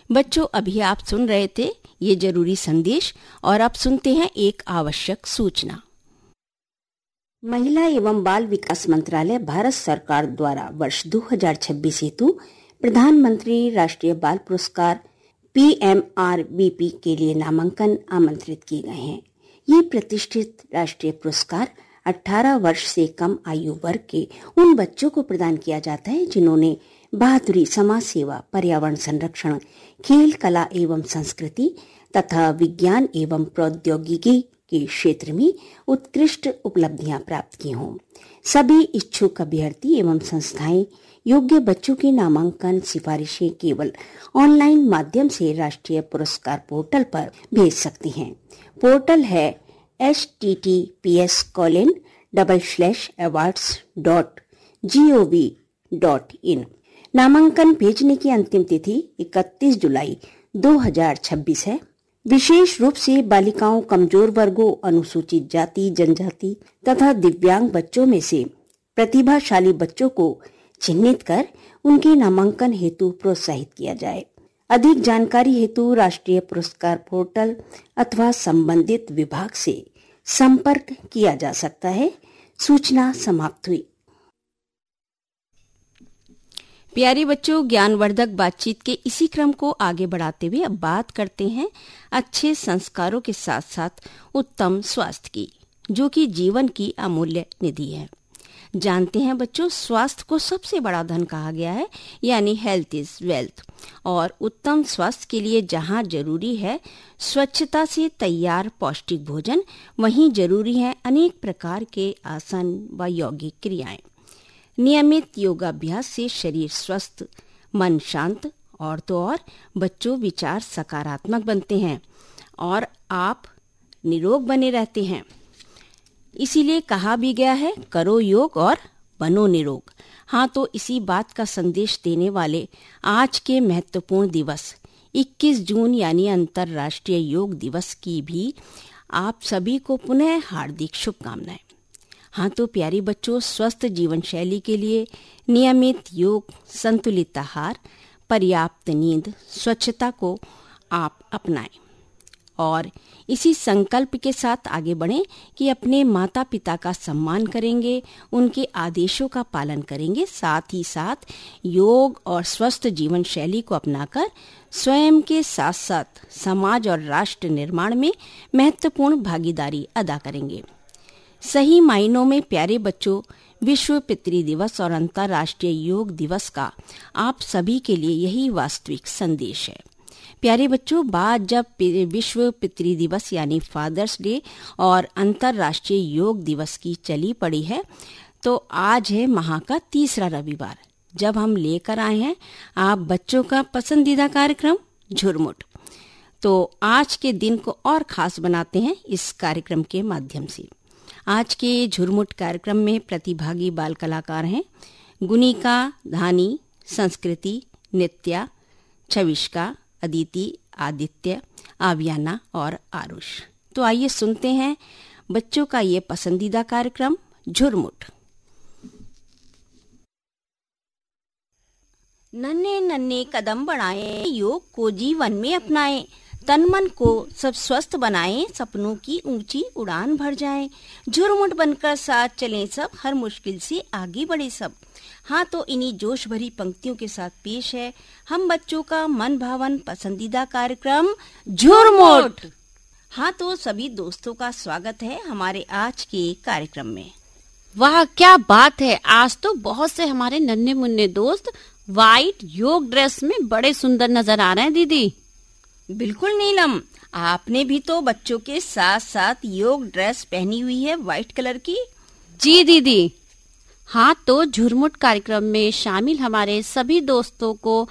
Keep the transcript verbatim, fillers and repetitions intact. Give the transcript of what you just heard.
बच्चों, अभी आप सुन रहे थे ये जरूरी संदेश और अब सुनते हैं एक आवश्यक सूचना। महिला एवं बाल विकास मंत्रालय भारत सरकार द्वारा वर्ष दो हज़ार छब्बीस हेतु प्रधानमंत्री राष्ट्रीय बाल पुरस्कार P M R B P के लिए नामांकन आमंत्रित किए गए हैं। ये प्रतिष्ठित राष्ट्रीय पुरस्कार अठारह वर्ष से कम आयु वर्ग के उन बच्चों को प्रदान किया जाता है जिन्होंने बहादुरी, समाज सेवा, पर्यावरण संरक्षण, खेल, कला एवं संस्कृति तथा विज्ञान एवं प्रौद्योगिकी के क्षेत्र में उत्कृष्ट उपलब्धियां प्राप्त की हों। सभी इच्छुक अभ्यर्थी एवं संस्थाएं योग्य बच्चों के नामांकन सिफारिशें केवल ऑनलाइन माध्यम से राष्ट्रीय पुरस्कार पोर्टल पर भेज सकती हैं। पोर्टल है H T T P S colon double slash awards dot G O V dot in. नामांकन भेजने की अंतिम तिथि इकतीस जुलाई दो हज़ार छब्बीस है। विशेष रूप से बालिकाओं, कमजोर वर्गों, अनुसूचित जाति, जनजाति तथा दिव्यांग बच्चों में से प्रतिभाशाली बच्चों को चिन्हित कर उनके नामांकन हेतु प्रोत्साहित किया जाए। अधिक जानकारी हेतु राष्ट्रीय पुरस्कार पोर्टल अथवा संबंधित विभाग से संपर्क किया जा सकता है। सूचना समाप्त हुई। प्यारे बच्चों, ज्ञानवर्धक बातचीत के इसी क्रम को आगे बढ़ाते हुए अब बात करते हैं अच्छे संस्कारों के साथ साथ उत्तम स्वास्थ्य की, जो कि जीवन की अमूल्य निधि है। जानते हैं बच्चों, स्वास्थ्य को सबसे बड़ा धन कहा गया है, यानी हेल्थ इज वेल्थ। और उत्तम स्वास्थ्य के लिए जहाँ जरूरी है स्वच्छता से तैयार पौष्टिक भोजन, वहीं जरूरी है अनेक प्रकार के आसन व यौगिक क्रियाएं। नियमित योगाभ्यास से शरीर स्वस्थ, मन शांत और तो और बच्चों विचार सकारात्मक बनते हैं और आप निरोग बने रहते हैं। इसीलिए कहा भी गया है, करो योग और बनो निरोग। हाँ, तो इसी बात का संदेश देने वाले आज के महत्वपूर्ण दिवस इक्कीस जून यानी अंतर्राष्ट्रीय योग दिवस की भी आप सभी को पुनः हार्दिक शुभकामनाएं। हाँ, तो प्यारी बच्चों, स्वस्थ जीवन शैली के लिए नियमित योग, संतुलित आहार, पर्याप्त नींद, स्वच्छता को आप अपनाएं और इसी संकल्प के साथ आगे बढ़ें कि अपने माता पिता का सम्मान करेंगे, उनके आदेशों का पालन करेंगे, साथ ही साथ योग और स्वस्थ जीवन शैली को अपनाकर स्वयं के साथ साथ समाज और राष्ट्र निर्माण में महत्वपूर्ण भागीदारी अदा करेंगे। सही मायनों में प्यारे बच्चों, विश्व पितृ दिवस और अंतर्राष्ट्रीय योग दिवस का आप सभी के लिए यही वास्तविक संदेश है। प्यारे बच्चों, बात जब विश्व पितृ दिवस यानी फादर्स डे और अंतर्राष्ट्रीय योग दिवस की चली पड़ी है, तो आज है माह का तीसरा रविवार, जब हम लेकर आए हैं आप बच्चों का पसंदीदा कार्यक्रम झुरमुट। तो आज के दिन को और खास बनाते हैं इस कार्यक्रम के माध्यम से। आज के झुरमुट कार्यक्रम में प्रतिभागी बाल कलाकार हैं गुनिका, धानी, संस्कृति, नित्या, छविष्का, अदिति, आदित्य, आव्याना और आरुष। तो आइए सुनते हैं बच्चों का ये पसंदीदा कार्यक्रम झुरमुट। नन्हे नन्हे कदम बढ़ाएं, योग को जीवन में अपनाएं, तन मन को सब स्वस्थ बनाएं, सपनों की ऊंची उड़ान भर जाएं, झुरमुट बनकर साथ चलें सब, हर मुश्किल से आगे बढ़े सब। हाँ, तो इन्हीं जोश भरी पंक्तियों के साथ पेश है हम बच्चों का मन भावन पसंदीदा कार्यक्रम झुरमुट। हाँ, तो सभी दोस्तों का स्वागत है हमारे आज के कार्यक्रम में। वाह, क्या बात है! आज तो बहुत से हमारे नन्हे मुन्ने दोस्त व्हाइट योग ड्रेस में बड़े सुंदर नजर आ रहे हैं दीदी। बिल्कुल नीलम, आपने भी तो बच्चों के साथ साथ योग ड्रेस पहनी हुई है व्हाइट कलर की। जी दीदी। हाँ, तो झुरमुट कार्यक्रम में शामिल हमारे सभी दोस्तों को